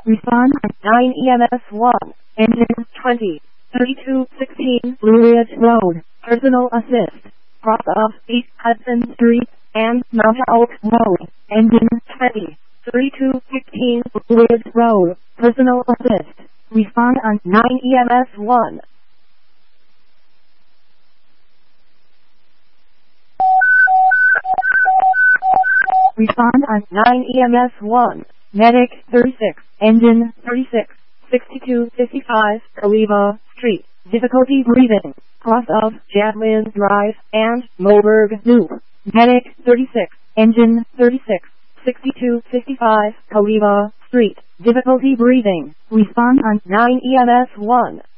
Respond on 9 EMS 1. Engine 20. 3216 Blue Ridge Road. Personal assist. Cross of East Hudson Street and Mount Oak Road. Engine 20. 3216 Blue Ridge Road. Personal assist. Respond on 9 EMS 1. Respond on 9 EMS 1. Medic 36. Engine 36. 6255 Kaliva Street. Difficulty breathing. Cross of Jadlin Drive and Moberg Loop. Medic 36. Engine 36. 6255 Kaliva Street. Difficulty breathing. Respond on 9 EMS 1.